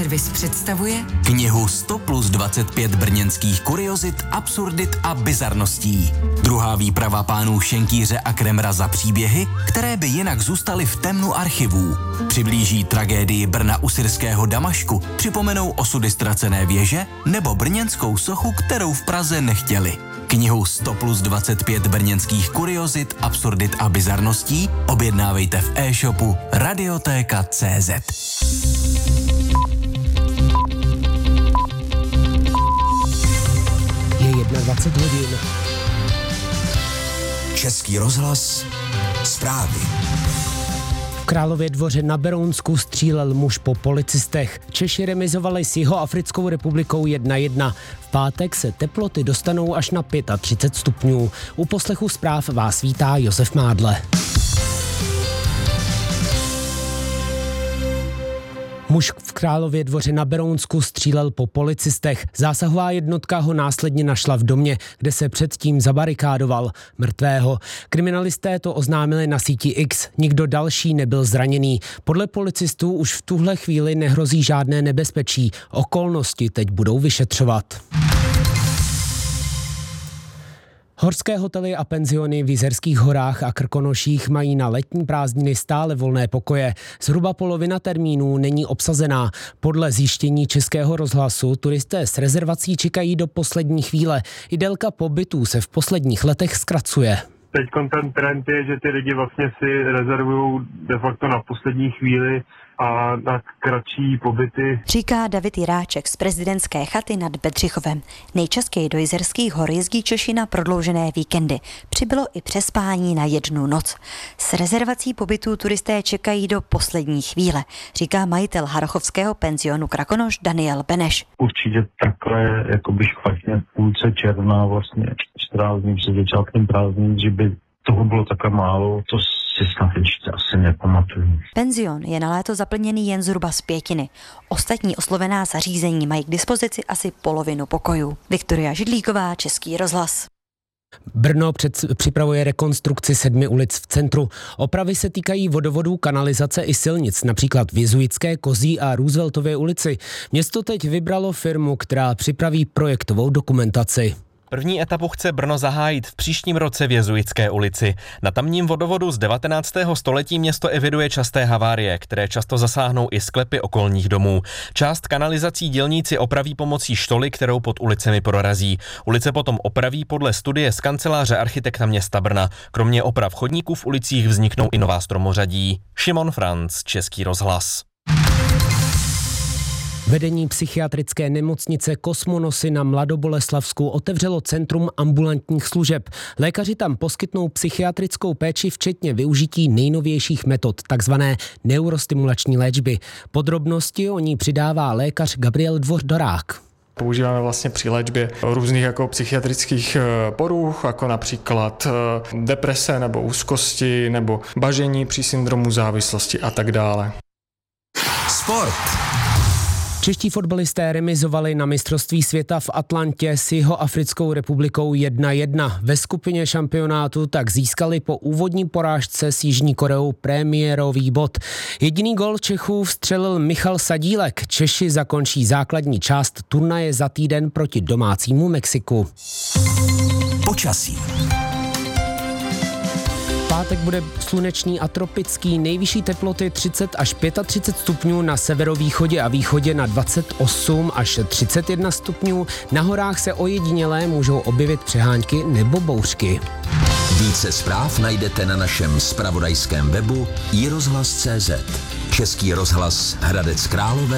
Servis představuje knihu 100+25 brněnských kuriozit, absurdit a bizarností. Druhá výprava pánů Šenkýře a Kremra za příběhy, které by jinak zůstaly v temnu archivů. Přiblíží tragédii Brna u syrského Damašku, připomenou osudy ztracené věže nebo brněnskou sochu, kterou v Praze nechtěli. Knihu 100+25 brněnských kuriozit, absurdit a bizarností objednávejte v e-shopu Radiotéka.cz. Je 21 hodin. Český rozhlas, zprávy. V Králově Dvoře na Berounsku střílel muž po policistech. Češi remizovali s Jihoafrickou republikou 1:1. V pátek se teploty dostanou až na 35 stupňů. U poslechu zpráv vás vítá Josef Mádle. Muž v Králově Dvoře na Berounsku střílel po policistech. Zásahová jednotka ho následně našla v domě, kde se předtím zabarikádoval mrtvého. Kriminalisté to oznámili na síti X. Nikdo další nebyl zraněný. Podle policistů už v tuhle chvíli nehrozí žádné nebezpečí. Okolnosti teď budou vyšetřovat. Horské hotely a penziony v Jizerských horách a Krkonoších mají na letní prázdniny stále volné pokoje. Zhruba polovina termínů není obsazená. Podle zjištění Českého rozhlasu turisté s rezervací čekají do poslední chvíle. I délka pobytů se v posledních letech zkracuje. Teď ten trend je, že ty lidi vlastně si rezervují de facto na poslední chvíli a na kratší pobyty. Říká David Jiráček z prezidentské chaty nad Bedřichovem. Nejčastěji do Jizerských hor jezdí Češi na prodloužené víkendy. Přibylo i přespání na jednu noc. S rezervací pobytů turisté čekají do poslední chvíle, říká majitel harrachovského penzionu Krakonoš Daniel Beneš. Určitě takhle jakoby špatně v půlce června, vlastně 14 dní před začátkem prázdnin, že by toho bylo takhle málo, to si snad ještě asi nepamatuju. Penzion je na léto zaplněný jen zhruba z pětiny. Ostatní oslovená zařízení mají k dispozici asi polovinu pokojů. Viktoria Židlíková, Český rozhlas. Brno připravuje rekonstrukci 7 ulic v centru. Opravy se týkají vodovodů, kanalizace i silnic, například v Jezuitské, Kozí a Rooseveltově ulici. Město teď vybralo firmu, která připraví projektovou dokumentaci. První etapu chce Brno zahájit v příštím roce v Jezuitské ulici. Na tamním vodovodu z 19. století město eviduje časté havárie, které často zasáhnou i sklepy okolních domů. Část kanalizací dělníci opraví pomocí štoly, kterou pod ulicemi prorazí. Ulice potom opraví podle studie z kanceláře architekta města Brna. Kromě oprav chodníků v ulicích vzniknou i nová stromořadí. Šimon Franc, Český rozhlas. Vedení psychiatrické nemocnice Kosmonosy na Mladoboleslavsku otevřelo centrum ambulantních služeb. Lékaři tam poskytnou psychiatrickou péči včetně využití nejnovějších metod, takzvané neurostimulační léčby. Podrobnosti o ní přidává lékař Gabriel Dvořdorák. Používáme vlastně při léčbě různých jako psychiatrických poruch, jako například deprese nebo úzkosti nebo bažení při syndromu závislosti a tak dále. Sport. Čeští fotbalisté remizovali na mistrovství světa v Atlantě s Jihoafrickou republikou 1:1. Ve skupině šampionátu tak získali po úvodní porážce s Jižní Koreou premiérový bod. Jediný gol Čechů vstřelil Michal Sadílek. Češi zakončí základní část turnaje za týden proti domácímu Mexiku. Počasí. Pátek bude slunečný a tropický, nejvyšší teploty 30 až 35 stupňů na severovýchodě a východě, na 28 až 31 stupňů. Na horách se ojedinělé můžou objevit přehánky nebo bouřky. Více zpráv najdete na našem zpravodajském webu iRozhlas.cz. Český rozhlas Hradec Králové.